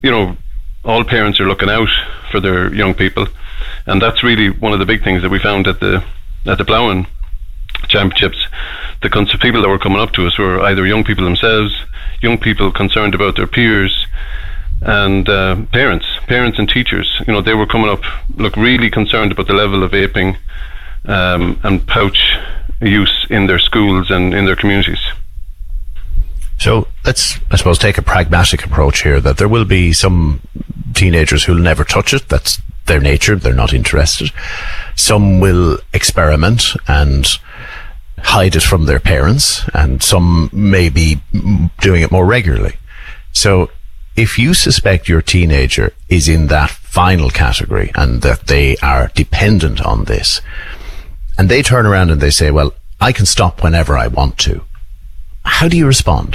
all parents are looking out for their young people, and that's really one of the big things that we found at the Ploughing Championships. The people that were coming up to us were either young people themselves, young people concerned about their peers, and parents and teachers. They were coming up, really concerned about the level of vaping and pouch use in their schools and in their communities. So let's, I suppose, take a pragmatic approach here, that there will be some teenagers who'll never touch it. That's their nature. They're not interested. Some will experiment and hide it from their parents, and some may be doing it more regularly. So if you suspect your teenager is in that final category and that they are dependent on this, and they turn around and they say, well, I can stop whenever I want to, how do you respond?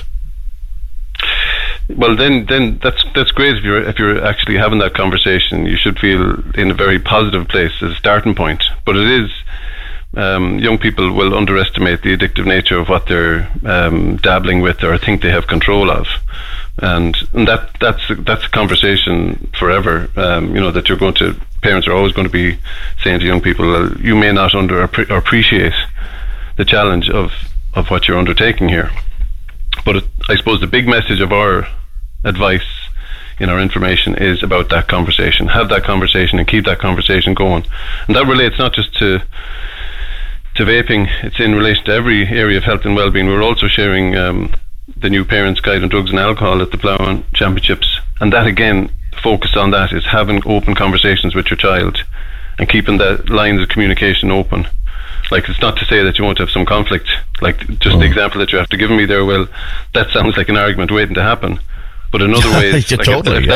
Well, then that's great. If you're actually having that conversation, you should feel in a very positive place as a starting point. But it is, young people will underestimate the addictive nature of what they're dabbling with or think they have control of, and that's a conversation forever. That parents are always going to be saying to young people, you may not appreciate the challenge of what you're undertaking here. But I suppose the big message of our advice in our information is about that conversation. Have that conversation and keep that conversation going. And that relates not just to vaping, it's in relation to every area of health and well-being. We're also sharing the new Parents' Guide on Drugs and Alcohol at the Ploughing Championships. And that, again, focus on that is having open conversations with your child and keeping the lines of communication open. Like, it's not to say that you won't have some conflict. Like, just the example that you have to give me there, well, that sounds like an argument waiting to happen. But in other ways, if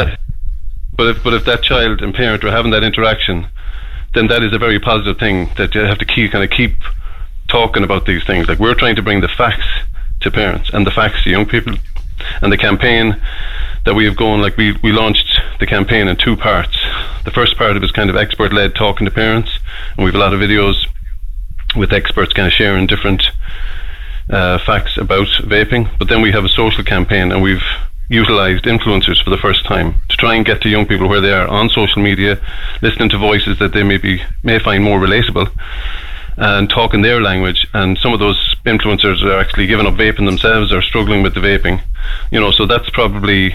that child and parent are having that interaction, then that is a very positive thing, that you have to keep talking about these things. Like, we're trying to bring the facts to parents and the facts to young people. And the campaign that we have going, like, we launched the campaign in 2 parts. The first part of it is kind of expert-led, talking to parents, and we have a lot of videos with experts kind of sharing different facts about vaping. But then we have a social campaign, and we've utilised influencers for the first time to try and get to young people where they are on social media, listening to voices that they may find more relatable, and talking their language. And some of those influencers are actually giving up vaping themselves or struggling with the vaping. So that's probably,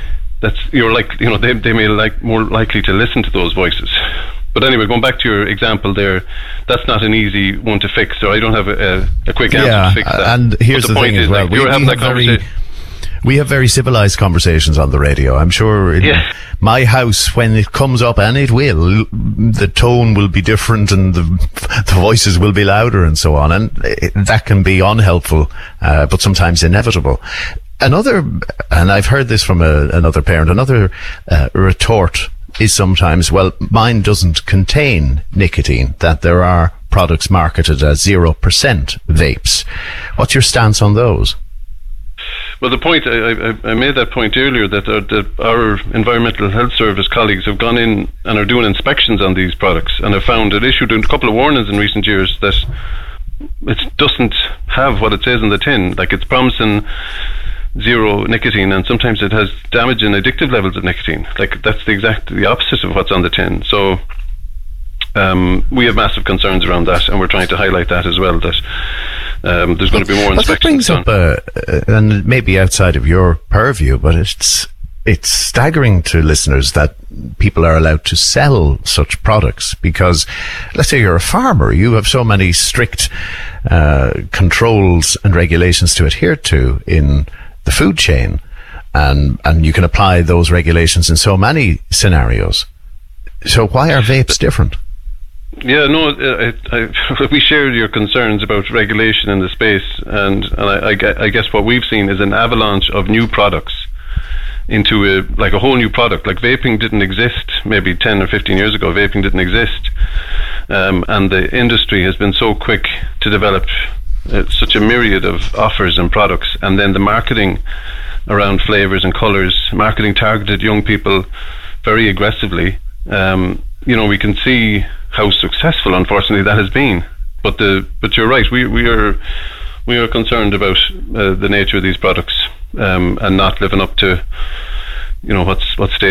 they may more likely to listen to those voices. But anyway, going back to your example there, that's not an easy one to fix, so I don't have a quick answer to fix that. And here's the thing as well. We have very civilized conversations on the radio. I'm sure in my house, when it comes up, and it will, the tone will be different and the voices will be louder and so on. And that can be unhelpful, but sometimes inevitable. And I've heard this from another parent, another retort is sometimes, well, mine doesn't contain nicotine, that there are products marketed as 0% vapes. What's your stance on those? Well, the point, I made that point earlier, that our Environmental Health Service colleagues have gone in and are doing inspections on these products, and have found it issued a couple of warnings in recent years that it doesn't have what it says in the tin. Like, it's promising 0 nicotine, and sometimes it has damaging addictive levels of nicotine. Like, that's the opposite of what's on the tin. So we have massive concerns around that, and we're trying to highlight that as well, that there's going to be more inspections. That brings up, and maybe outside of your purview, but it's staggering to listeners that people are allowed to sell such products, because let's say you're a farmer, you have so many strict controls and regulations to adhere to in the food chain, and you can apply those regulations in so many scenarios. So why are vapes different? Yeah, no, we share your concerns about regulation in the space, and I guess what we've seen is an avalanche of new products into a whole new product. Like, vaping didn't exist maybe 10 or 15 years ago. Vaping didn't exist, and the industry has been so quick to develop such a myriad of offers and products, and then the marketing around flavors and colors, marketing targeted young people very aggressively. We can see how successful, unfortunately, that has been. But you're right. We are concerned about the nature of these products, and not living up to you know, what stage